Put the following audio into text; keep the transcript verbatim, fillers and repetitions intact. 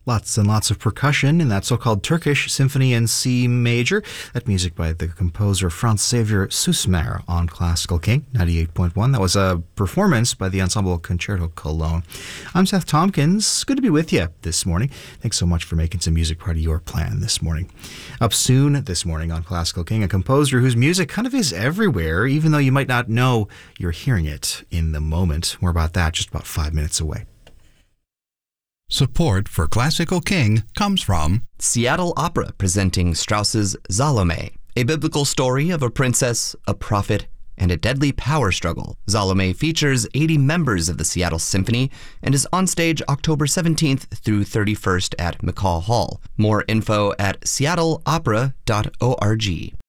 Lots and lots of percussion in that so-called Turkish Symphony in C major. That music by the composer Franz Xavier Süssmayr on Classical King ninety-eight point one. That was a performance by the Ensemble Concerto Cologne. I'm Seth Tompkins. Good to be with you this morning. Thanks so much for making some music part of your plan this morning. Up soon this morning on Classical King, a composer whose music kind of is everywhere, even though you might not know you're hearing it in the moment. More about that just about five minutes away. Support for Classical King comes from Seattle Opera presenting Strauss's Salome, a biblical story of a princess, a prophet, and a deadly power struggle. Salome features eighty members of the Seattle Symphony and is on stage October seventeenth through thirty-first at McCaw Hall. More info at seattle opera dot org.